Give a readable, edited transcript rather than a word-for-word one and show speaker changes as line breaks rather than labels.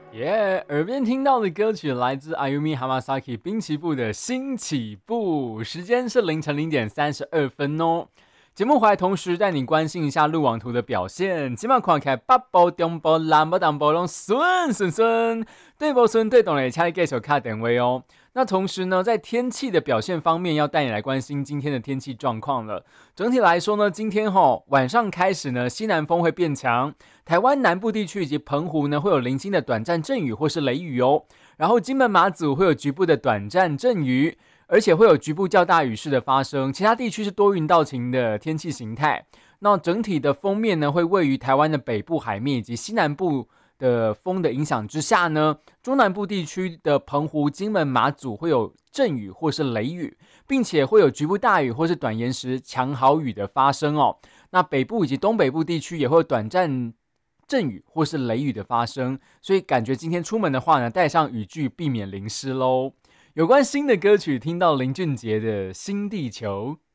耳边听到的歌曲来自 Ayumi Hamasaki 滨崎步的新起步，时间是凌晨0:32哦。节目回来同时带你关心一下路网图的表现。今晚看起来北部、中部、南部、东部都顺，对不顺对懂的请你继续看电话哦。那同时呢，在天气的表现方面，要带你来关心今天的天气状况了。整体来说呢，今天晚上开始呢，西南风会变强，台湾南部地区以及澎湖呢会有零星的短暂阵雨或是雷雨哦。然后金门马祖会有局部的短暂阵雨，而且会有局部较大雨势的发生，其他地区是多云到晴的天气形态。那整体的锋面呢，会位于台湾的北部海面以及西南部的风的影响之下呢，中南部地区的澎湖、金门、马祖会有阵雨或是雷雨，并且会有局部大雨或是短延时强豪雨的发生哦。那北部以及东北部地区也会有短暂阵雨或是雷雨的发生，所以感觉今天出门的话呢，带上雨具，避免淋湿喽。有关新的歌曲，听到林俊杰的《新地球》。